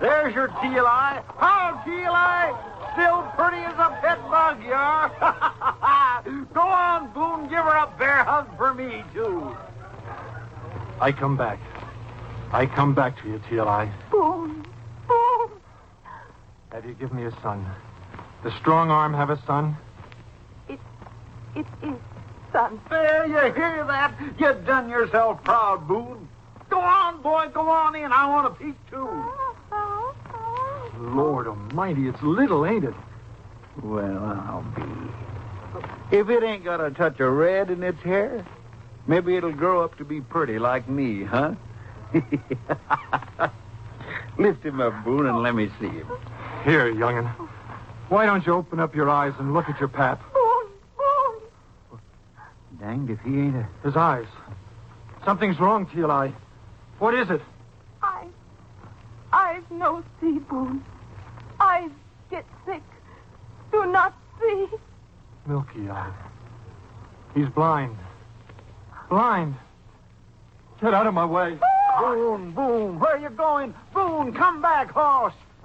There's your teal eye. How, teal eye? Still pretty as a pet bug, you are. Go on, Boone. Give her a bear hug for me, too. I come back. I come back to you, Teal Eye. Boone. Boone. Have you given me a son? The strong arm have a son? It is son. There, you hear that? You done yourself proud, Boone. Go on, boy. Go on in. I want a peek, too. Lord almighty, it's little, ain't it? Well, I'll be. If it ain't got a touch of red in its hair, maybe it'll grow up to be pretty like me, huh? Lift him up, Boone, and let me see him. Here, young'un. Why don't you open up your eyes and look at your pap? Boone. Boone. Danged if he ain't a... His eyes. Something's wrong, Teal Eye. What is it? Eyes no see, Boone. Eyes get sick. Do not see. Milky Eye. He's blind. Blind. Get out of my way. Boone, where you going? Boone, come back, horse.